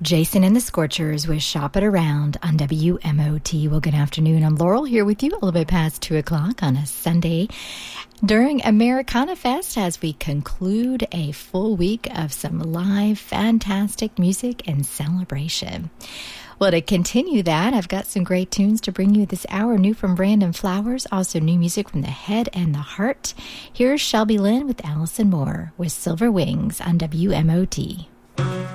Jason and the Scorchers with Shop It Around on WMOT. Well, good afternoon. I'm Laurel here with you a little bit past 2 o'clock on a Sunday during Americana Fest as we conclude a full week of some live, fantastic music and celebration. Well, to continue that, I've got some great tunes to bring you this hour. New from Brandon Flowers, also new music from The Head and the Heart. Here's Shelby Lynn with Allison Moore with Silver Wings on WMOT.